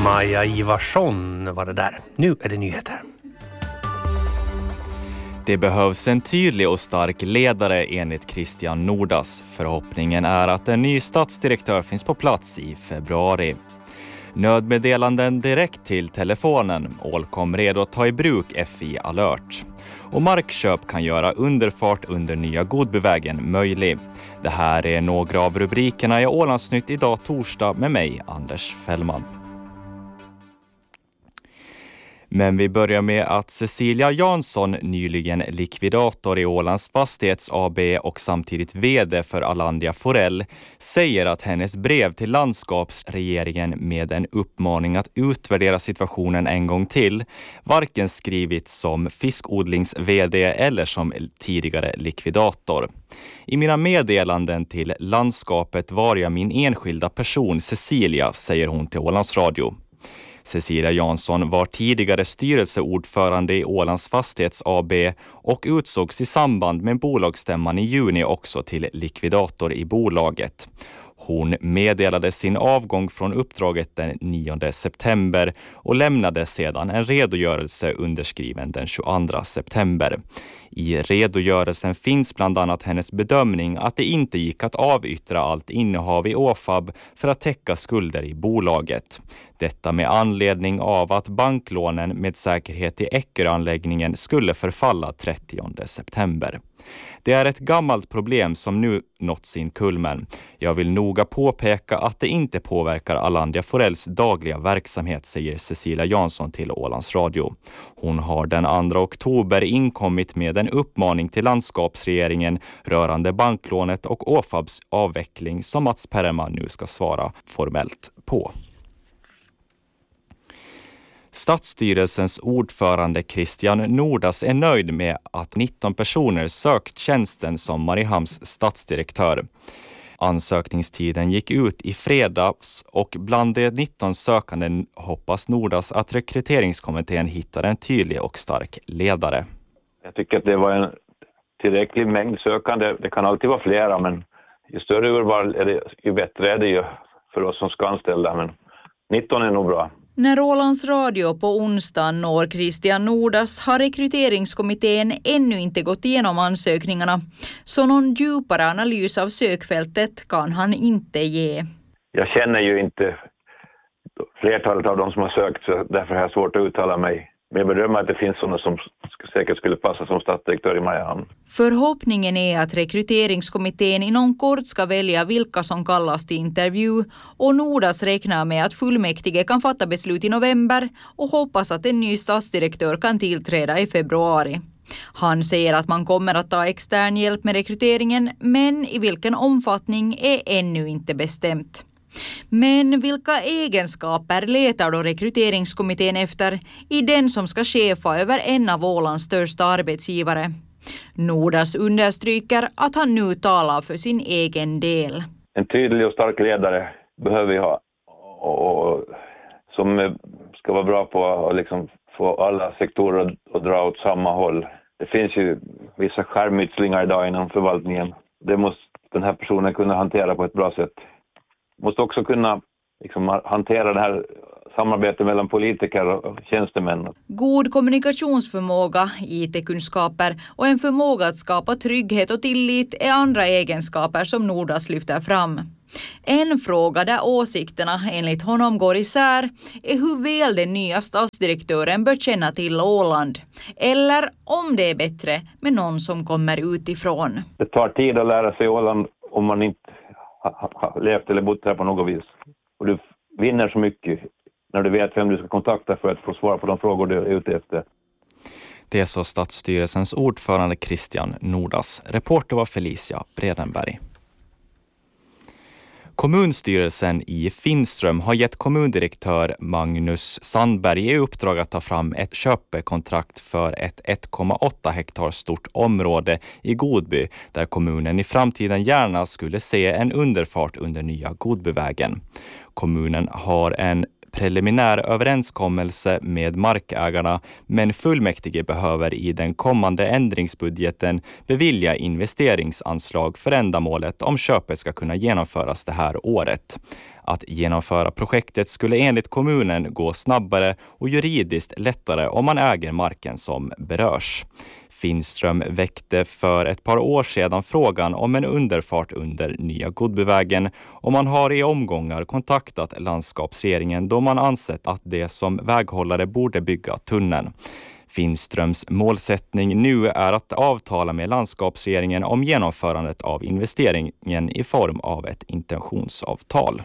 Maja Ivarsson var det där. Nu är det nyheter. Det behövs en tydlig och stark ledare enligt Christian Nordas. Förhoppningen är att en ny stadsdirektör finns på plats i februari. Nödmeddelanden direkt till telefonen. Ålkom redo att ta i bruk FI Alert. Och markköp kan göra underfart under nya Godbyvägen möjlig. Det här är några av rubrikerna i Ålandsnytt idag torsdag med mig, Anders Fällman. Men vi börjar med att Cecilia Jansson, nyligen likvidator i Ålands Fastighets AB och samtidigt vd för Alandia Forell, säger att hennes brev till landskapsregeringen med en uppmaning att utvärdera situationen en gång till varken skrivits som fiskodlings-vd eller som tidigare likvidator. I mina meddelanden till landskapet var jag min enskilda person Cecilia, säger hon till Ålands Radio. Cecilia Jansson var tidigare styrelseordförande i Ålands Fastighets AB och utsågs i samband med bolagsstämman i juni också till likvidator i bolaget. Hon meddelade sin avgång från uppdraget den 9 september och lämnade sedan en redogörelse underskriven den 22 september. I redogörelsen finns bland annat hennes bedömning att det inte gick att avyttra allt innehav i Åfab för att täcka skulder i bolaget. Detta med anledning av att banklånen med säkerhet i Eckerö-anläggningen skulle förfalla 30 september. Det är ett gammalt problem som nu nått sin kulmen. Jag vill noga påpeka att det inte påverkar Alandia Forells dagliga verksamhet, säger Cecilia Jansson till Ålands Radio. Hon har den 2 oktober inkommit med en uppmaning till landskapsregeringen rörande banklånet och Åfabs avveckling som Mats Perman nu ska svara formellt på. Stadsstyrelsens ordförande Christian Nordas är nöjd med att 19 personer sökt tjänsten som Mariehamns stadsdirektör. Ansökningstiden gick ut i fredags och bland de 19 sökande hoppas Nordas att rekryteringskommittén hittar en tydlig och stark ledare. Jag tycker att det var en tillräcklig mängd sökande. Det kan alltid vara flera, men ju större urval är det, ju bättre är det ju för oss som ska anställa. Men 19 är nog bra. När Ålands Radio på onsdag når Christian Nordas har rekryteringskommittén ännu inte gått igenom ansökningarna, så någon djupare analys av sökfältet kan han inte ge. Jag känner ju inte flertalet av de som har sökt, så därför är det svårt att uttala mig. Men jag bedömer att det finns sådana som säkert skulle passa som stadsdirektör i Mariehamn. Förhoppningen är att rekryteringskommittén inom kort ska välja vilka som kallas till intervju, och Nordas räknar med att fullmäktige kan fatta beslut i november och hoppas att en ny stadsdirektör kan tillträda i februari. Han säger att man kommer att ta extern hjälp med rekryteringen, men i vilken omfattning är ännu inte bestämt. Men vilka egenskaper letar då rekryteringskommittén efter i den som ska chefa över en av Ålands största arbetsgivare? Nordas understryker att han nu talar för sin egen del. En tydlig och stark ledare behöver vi ha, och som ska vara bra på att liksom få alla sektorer att dra åt samma håll. Det finns ju vissa skärmytslingar idag inom förvaltningen. Det måste den här personen kunna hantera på ett bra sätt. Måste också kunna hantera det här samarbetet mellan politiker och tjänstemän. God kommunikationsförmåga, IT-kunskaper och en förmåga att skapa trygghet och tillit är andra egenskaper som Nordas lyfter fram. En fråga där åsikterna enligt honom går isär är hur väl den nya stadsdirektören bör känna till Åland. Eller om det är bättre med någon som kommer utifrån. Det tar tid att lära sig Åland om man inte har levt eller bott här på något vis. Och du vinner så mycket när du vet vem du ska kontakta för att få svara på de frågor du är ute efter. Det är så stadsstyrelsens ordförande Christian Nordas. Reporter var Felicia Bredenberg. Kommunstyrelsen i Finström har gett kommundirektör Magnus Sandberg i uppdrag att ta fram ett köpekontrakt för ett 1,8 hektar stort område i Godby där kommunen i framtiden gärna skulle se en underfart under nya Godbyvägen. Kommunen har en preliminär överenskommelse med markägarna, men fullmäktige behöver i den kommande ändringsbudgeten bevilja investeringsanslag för ändamålet om köpet ska kunna genomföras det här året. Att genomföra projektet skulle enligt kommunen gå snabbare och juridiskt lättare om man äger marken som berörs. Finnström väckte för ett par år sedan frågan om en underfart under Nya Godbyvägen och man har i omgångar kontaktat landskapsregeringen då man ansett att det som väghållare borde bygga tunneln. Finnströms målsättning nu är att avtala med landskapsregeringen om genomförandet av investeringen i form av ett intentionsavtal.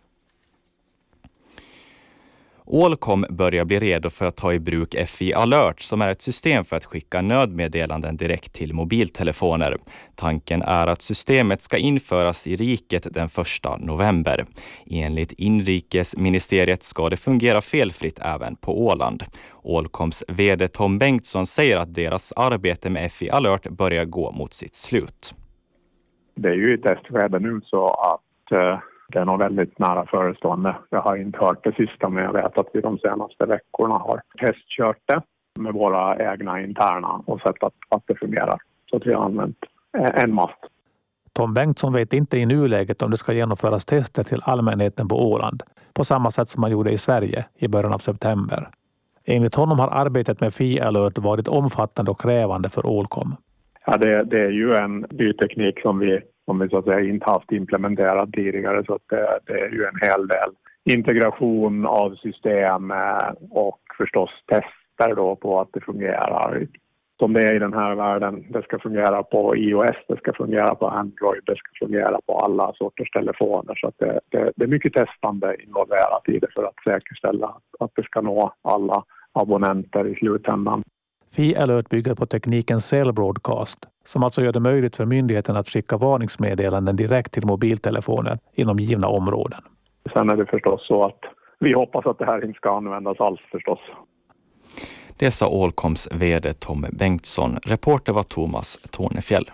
Ålcom börjar bli redo för att ta i bruk FI Alert som är ett system för att skicka nödmeddelanden direkt till mobiltelefoner. Tanken är att systemet ska införas i riket den 1 november. Enligt inrikesministeriet ska det fungera felfritt även på Åland. Ålcoms vd Tom Bengtsson säger att deras arbete med FI Alert börjar gå mot sitt slut. Det är ju i testskede nu så att det är nog väldigt nära förestående. Jag har inte hört det sista, men jag vet att vi de senaste veckorna har testkört det med våra egna interna och sett att det fungerar. Så att vi har använt en mast. Tom Bengtsson vet inte i nuläget om det ska genomföras tester till allmänheten på Åland på samma sätt som man gjorde i Sverige i början av september. Enligt honom har arbetet med FI Alert varit omfattande och krävande för Ålcom. Ja, det är ju en ny teknik som vi så att säga inte haft implementerat tidigare, så att det är ju en hel del integration av system och förstås tester då på att det fungerar som det är i den här världen. Det ska fungera på iOS, det ska fungera på Android, det ska fungera på alla sorters telefoner, så att det är mycket testande involverat i det för att säkerställa att det ska nå alla abonnenter i slutändan. FI Alert bygger på tekniken Cell Broadcast som alltså gör det möjligt för myndigheten att skicka varningsmeddelanden direkt till mobiltelefoner inom givna områden. Sen är det förstås så att vi hoppas att det här inte ska användas alls förstås. Det sa Ålcoms vd Tom Bengtsson. Reporter var Thomas Tornefjäll.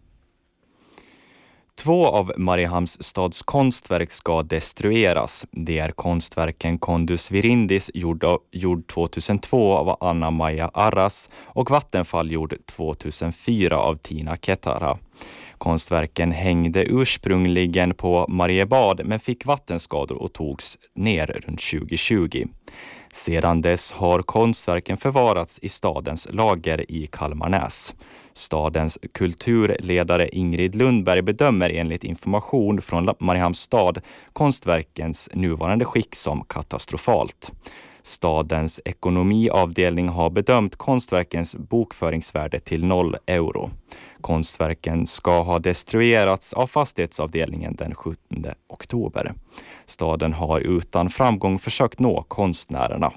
2 av Mariehamns stads konstverk ska destrueras. Det är konstverken Kondus Virindis gjord 2002 av Anna-Maja Arras och Vattenfall gjord 2004 av Tina Ketara. Konstverken hängde ursprungligen på Mariebad men fick vattenskador och togs ner runt 2020. Sedan dess har konstverken förvarats i stadens lager i Kalmarnäs. Stadens kulturledare Ingrid Lundberg bedömer enligt information från Mariehamns stad konstverkens nuvarande skick som katastrofalt. Stadens ekonomiavdelning har bedömt konstverkens bokföringsvärde till 0 euro. Konstverken ska ha destruerats av fastighetsavdelningen den 17 oktober. Staden har utan framgång försökt nå konstnärerna.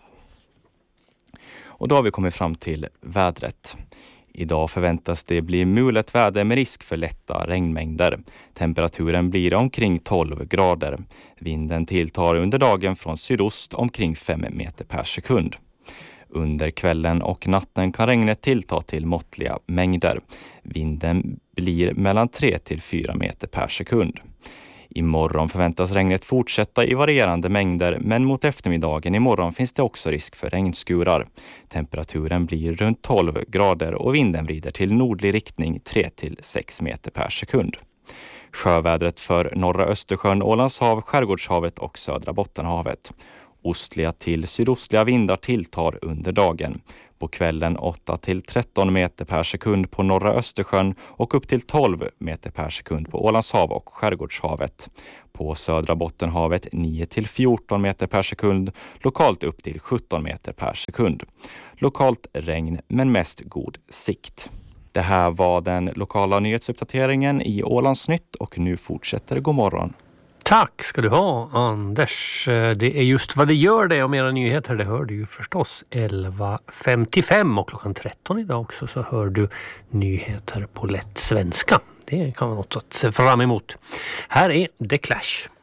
Och då har vi kommit fram till vädret. Idag förväntas det bli mulet väder med risk för lätta regnmängder. Temperaturen blir omkring 12 grader. Vinden tilltar under dagen från sydost omkring 5 meter per sekund. Under kvällen och natten kan regnet tillta till måttliga mängder. Vinden blir mellan 3 till 4 meter per sekund. Imorgon förväntas regnet fortsätta i varierande mängder, men mot eftermiddagen imorgon finns det också risk för regnskurar. Temperaturen blir runt 12 grader och vinden vrider till nordlig riktning 3 till 6 meter per sekund. Sjövädret för norra Östersjön, Ålandshav, Skärgårdshavet och södra Bottenhavet. Ostliga till sydostliga vindar tilltar under dagen. På kvällen 8 till 13 meter per sekund på norra Östersjön och upp till 12 meter per sekund på Ålandshav och Skärgårdshavet. På södra Bottenhavet 9 till 14 meter per sekund, lokalt upp till 17 meter per sekund. Lokalt regn men mest god sikt. Det här var den lokala nyhetsuppdateringen i Ålandsnytt och nu fortsätter God morgon. Tack ska du ha, Anders. Det är just vad det gör det om era nyheter. Det hör du ju förstås 11.55 och klockan 13 idag också så hör du nyheter på lätt svenska. Det kan vara något att se fram emot. Här är The Clash.